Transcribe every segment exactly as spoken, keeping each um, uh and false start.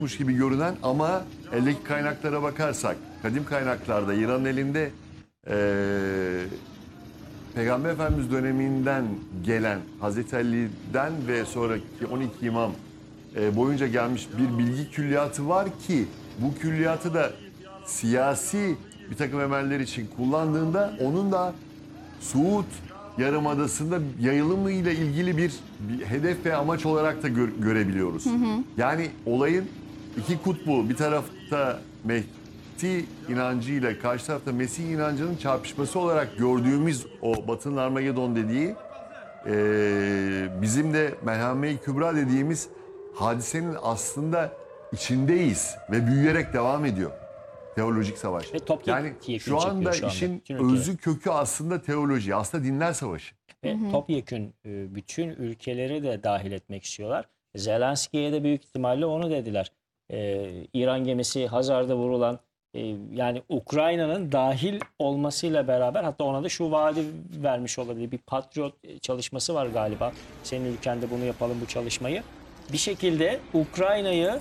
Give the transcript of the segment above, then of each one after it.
gibi görünen ama eldeki kaynaklara bakarsak, kadim kaynaklarda İran'ın elinde eee Peygamber Efendimiz döneminden gelen Hazreti Ali'den ve sonraki on iki imam e, boyunca gelmiş bir bilgi külliyatı var ki bu külliyatı da siyasi bir takım emeller için kullandığında onun da Suud Yarımadası'nda yayılımı ile ilgili bir, bir hedef ve amaç olarak da gör, görebiliyoruz. Hı hı. Yani olayın iki kutbu, bir tarafta Mehdi inancıyla karşı tarafta Mesih inancının çarpışması olarak gördüğümüz o Batı'nın Armagedon dediği e, bizim de Melhame-i Kübra dediğimiz hadisenin aslında içindeyiz ve büyüyerek devam ediyor. Teolojik savaş. Ve Yani şu anda şu anda. işin özü kökü aslında teoloji. Aslında dinler savaşı. Ve hı hı. topyekün bütün ülkeleri de dahil etmek istiyorlar. Zelenski'ye de büyük ihtimalle onu dediler. Ee, İran gemisi Hazar'da vurulan e, yani Ukrayna'nın dahil olmasıyla beraber hatta ona da şu vaadi vermiş olabilir. Bir Patriot çalışması var galiba. Senin ülkende bunu yapalım bu çalışmayı. Bir şekilde Ukrayna'yı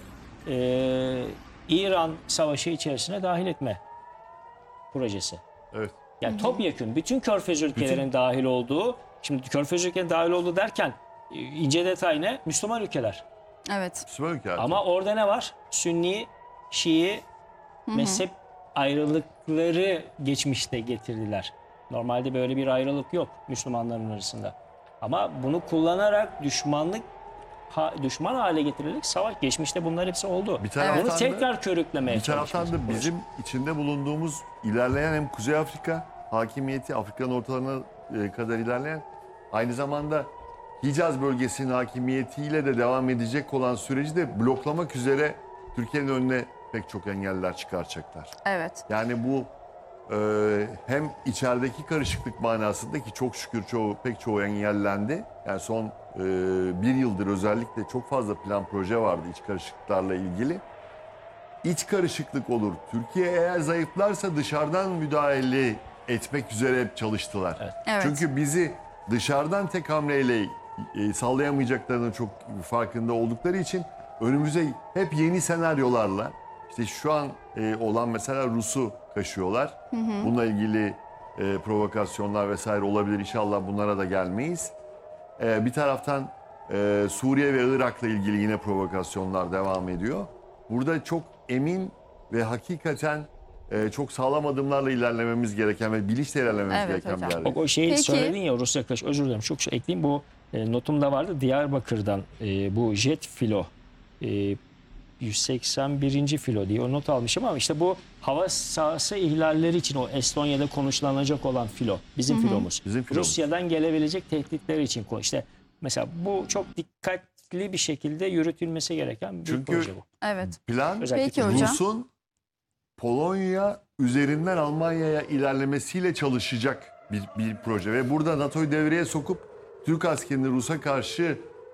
e, İran savaşı içerisine dahil etme projesi. Evet. Yani topyekün bütün Körfez ülkelerinin bütün... dahil olduğu, şimdi Körfez ülkelerinin dahil olduğu derken ince detay ne? Müslüman ülkeler. Evet. Müslüman ülkeler. Ama orada ne var? Sünni, Şii, hı hı. mezhep ayrılıkları geçmişte getirdiler. Normalde böyle bir ayrılık yok Müslümanların arasında. Ama bunu kullanarak düşmanlık Ha, düşman hale getirilerek savaş. Geçmişte bunlar hepsi oldu. Bir taraftan Bunu tekrar körüklemeye Bir taraftan da bizim içinde bulunduğumuz ilerleyen hem Kuzey Afrika hakimiyeti, Afrika'nın ortalarına kadar ilerleyen, aynı zamanda Hicaz bölgesinin hakimiyetiyle de devam edecek olan süreci de bloklamak üzere Türkiye'nin önüne pek çok engeller çıkaracaklar. Evet. Yani bu e, hem içerideki karışıklık manasında ki çok şükür çoğu, pek çoğu engellendi. Yani son e, bir yıldır özellikle çok fazla plan proje vardı iç karışıklıklarla ilgili. İç karışıklık olur. Türkiye eğer zayıflarsa dışarıdan müdahale etmek üzere hep çalıştılar. Evet. Evet. Çünkü bizi dışarıdan tek hamleyle e, sallayamayacaklarının çok farkında oldukları için önümüze hep yeni senaryolarla, işte şu an e, olan mesela Rus'u kaşıyorlar. Hı hı. Bununla ilgili e, provokasyonlar vesaire olabilir. İnşallah bunlara da gelmeyiz. E, bir taraftan e, Suriye ve Irak'la ilgili yine provokasyonlar devam ediyor. Burada çok emin ve hakikaten e, çok sağlam adımlarla ilerlememiz gereken ve bilinçle ilerlememiz evet, gereken hocam. bir yer. O, o şeyi Peki. söyledin ya Rusya kaç, özür dilerim çok şey ekleyeyim. Bu e, notumda vardı Diyarbakır'dan e, bu jet filo e, yüz seksen birinci filo diye o not almışım ama işte bu hava sahası ihlalleri için o Estonya'da konuşlanacak olan filo bizim hı hı. filomuz. Bizim filomuz. Rusya'dan gelebilecek tehditler için işte mesela bu çok dikkatli bir şekilde yürütülmesi gereken bir Çünkü proje bu. Evet. Plan Peki hocam. Rus'un Polonya üzerinden Almanya'ya ilerlemesiyle çalışacak bir, bir proje ve burada NATO'yu devreye sokup Türk askerini Rus'a karşı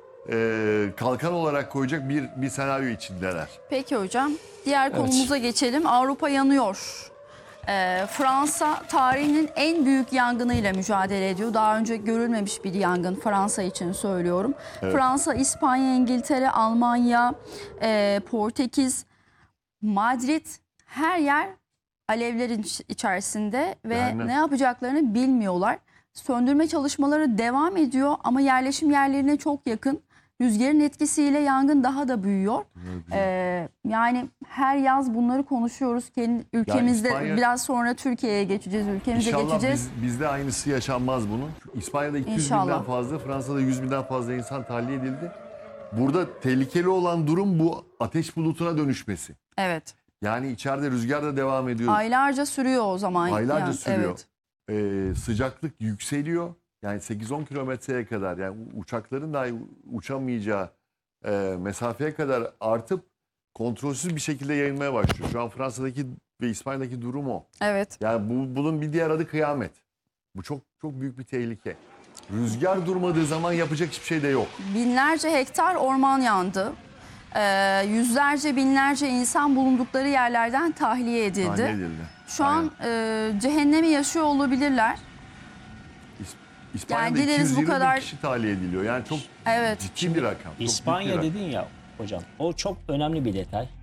e, kalkan olarak koyacak bir bir senaryo içindeler. Peki hocam. Diğer Evet. konumuza geçelim. Avrupa yanıyor. Ee, Fransa tarihinin en büyük yangınıyla mücadele ediyor. Daha önce görülmemiş bir yangın Fransa için söylüyorum. Evet. Fransa, İspanya, İngiltere, Almanya, e, Portekiz, Madrid, her yer alevlerin içerisinde ve Yani. ne yapacaklarını bilmiyorlar. Söndürme çalışmaları devam ediyor ama yerleşim yerlerine çok yakın. Rüzgarın etkisiyle yangın daha da büyüyor. Ee, yani her yaz bunları konuşuyoruz. Kendi ülkemizde yani İspanya, biraz sonra Türkiye'ye geçeceğiz, ülkemize İnşallah geçeceğiz. Biz, bizde aynısı yaşanmaz bunun. İspanya'da iki yüz İnşallah. binden fazla, Fransa'da yüz binden fazla insan tahliye edildi. Burada tehlikeli olan durum bu ateş bulutuna dönüşmesi. Evet. Yani içeride rüzgar da devam ediyor. Aylarca sürüyor o zaman. Aylarca yani. sürüyor. Evet. Ee, sıcaklık yükseliyor. Yani sekiz on kilometreye kadar, yani uçakların dahi uçamayacağı e, mesafeye kadar artıp kontrolsüz bir şekilde yayılmaya başlıyor. Şu an Fransa'daki ve İspanya'daki durum o. Evet. Yani bu, bunun bir diğer adı kıyamet. Bu çok çok büyük bir tehlike. Rüzgar durmadığı zaman yapacak hiçbir şey de yok. Binlerce hektar orman yandı. Ee, yüzlerce binlerce insan bulundukları yerlerden tahliye edildi. Tahliye edildi. Şu Aynen. an e, cehennemi yaşıyor olabilirler. İspanya'da Yani dileriz iki yüz yirmi bu kadar... bin kişi tahliye ediliyor. Yani çok evet. ciddi bir rakam. İspanya çok dedin ya hocam, o çok önemli bir detay.